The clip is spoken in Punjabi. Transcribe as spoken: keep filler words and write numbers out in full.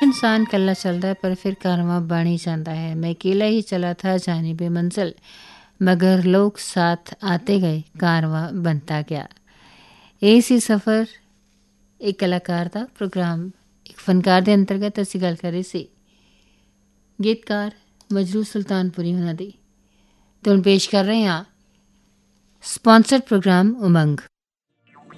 इंसान कल्ला चलता है पर फिर कारवां बन ही जाता है। मैं अकेला ही चला था जानिबे मंजिल, मगर लोग साथ आते गए कारवां बनता गया। ਇਹ ਸੀ ਸਫ਼ਰ ਇੱਕ ਕਲਾਕਾਰ ਦਾ ਪ੍ਰੋਗਰਾਮ, ਇੱਕ ਫਨਕਾਰ ਦੇ ਅੰਤਰਗਤ ਅਸੀਂ ਗੱਲ ਕਰ ਰਹੇ ਸੀ ਗੀਤਕਾਰ ਮਜਰੂ ਸੁਲਤਾਨਪੁਰੀ ਉਹਨਾਂ ਦੀ। ਤੇ ਹੁਣ ਪੇਸ਼ ਕਰ ਰਹੇ ਹਾਂ ਸਪਾਂਸਰਡ ਪ੍ਰੋਗਰਾਮ ਉਮੰਗ।